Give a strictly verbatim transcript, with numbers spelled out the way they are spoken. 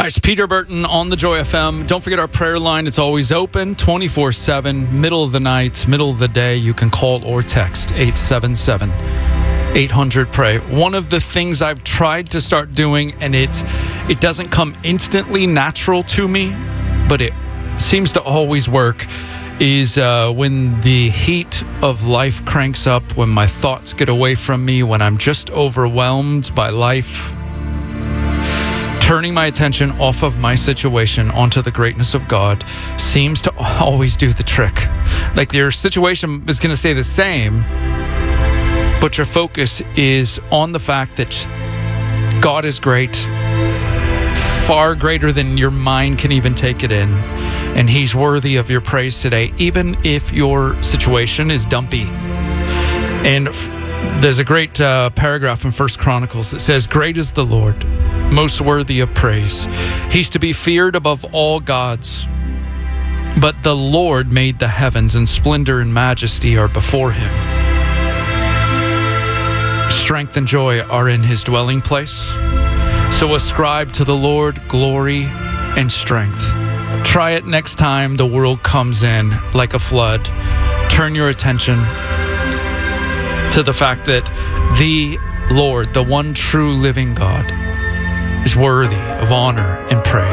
Hi, it's Peter Burton on the Joy F M. Don't forget our prayer line. It's always open twenty-four seven, middle of the night, middle of the day. You can call or text eight seven seven, eight hundred, pray. One of the things I've tried to start doing, and it, it doesn't come instantly natural to me, but it seems to always work, is uh, when the heat of life cranks up, when my thoughts get away from me, when I'm just overwhelmed by life, turning my attention off of my situation onto the greatness of God seems to always do the trick. Like your situation is going to stay the same, but your focus is on the fact that God is great, far greater than your mind can even take it in. And he's worthy of your praise today, even if your situation is dumpy. And f- there's a great uh, paragraph in First Chronicles that says, "Great is the Lord, most worthy of praise. He's to be feared above all gods. But the Lord made the heavens, and splendor and majesty are before him. Strength and joy are in his dwelling place. So ascribe to the Lord glory and strength." Try it next time the world comes in like a flood. Turn your attention to the fact that the Lord, the one true living God, is worthy of honor and praise.